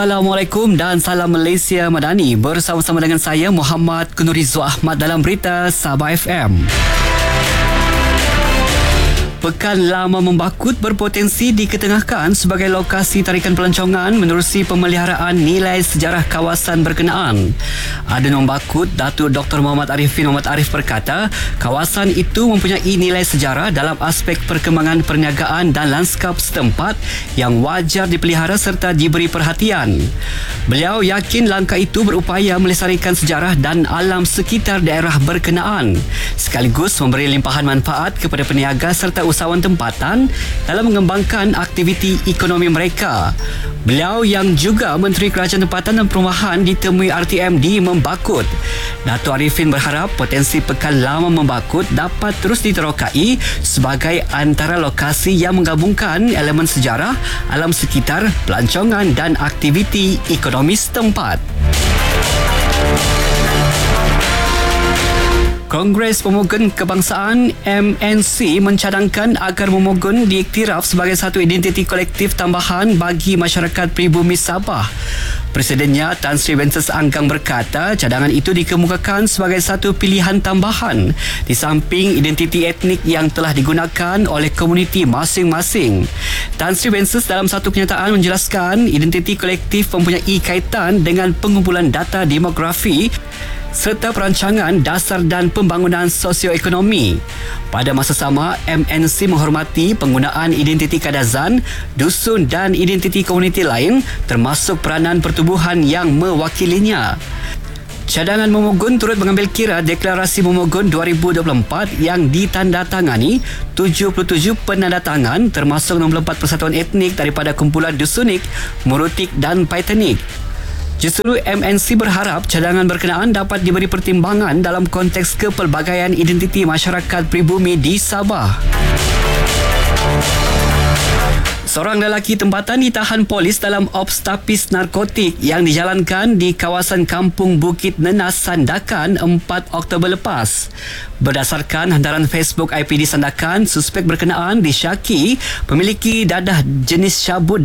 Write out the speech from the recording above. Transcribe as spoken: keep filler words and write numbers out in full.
Assalamualaikum dan salam Malaysia Madani. Bersama-sama dengan saya Muhammad Kunurizo Ahmad dalam berita Sabah F M. Pekan Lama Membakut berpotensi diketengahkan sebagai lokasi tarikan pelancongan menerusi pemeliharaan nilai sejarah kawasan berkenaan. Adun Membakut, Datuk Doktor Muhammad Arifin Muhammad Arif berkata, kawasan itu mempunyai nilai sejarah dalam aspek perkembangan perniagaan dan lanskap setempat yang wajar dipelihara serta diberi perhatian. Beliau yakin langkah itu berupaya melestarikan sejarah dan alam sekitar daerah berkenaan, sekaligus memberi limpahan manfaat kepada peniaga serta usahawan tempatan dalam mengembangkan aktiviti ekonomi mereka. Beliau yang juga Menteri Kerajaan Tempatan dan Perumahan ditemui R T M di Membakut. Datuk Arifin berharap potensi Pekan Lama Membakut dapat terus diterokai sebagai antara lokasi yang menggabungkan elemen sejarah, alam sekitar, pelancongan dan aktiviti ekonomi setempat. Kongres Pemogon Kebangsaan M N C mencadangkan agar Pemogon diiktiraf sebagai satu identiti kolektif tambahan bagi masyarakat pribumi Sabah. Presidennya Tan Sri Ventus Anggang berkata cadangan itu dikemukakan sebagai satu pilihan tambahan di samping identiti etnik yang telah digunakan oleh komuniti masing-masing. Tan Sri Ventus dalam satu kenyataan menjelaskan identiti kolektif mempunyai kaitan dengan pengumpulan data demografi serta perancangan dasar dan pembangunan sosioekonomi. Pada masa sama, M N C menghormati penggunaan identiti kadazan, dusun dan identiti komuniti lain termasuk peranan pertubuhan yang mewakilinya. Cadangan Memogon turut mengambil kira Deklarasi Memogon dua ribu dua puluh empat yang ditandatangani tujuh puluh tujuh penandatangan termasuk enam puluh empat persatuan etnik daripada kumpulan Dusunik, Murutik dan Paitanik. Justru M N C berharap cadangan berkenaan dapat diberi pertimbangan dalam konteks kepelbagaian identiti masyarakat pribumi di Sabah. Seorang lelaki tempatan ditahan polis dalam ops tapis narkotik yang dijalankan di kawasan Kampung Bukit Nenas, Sandakan empat Oktober lepas. Berdasarkan hantaran Facebook I P D Sandakan, suspek berkenaan disyaki memiliki dadah jenis syabut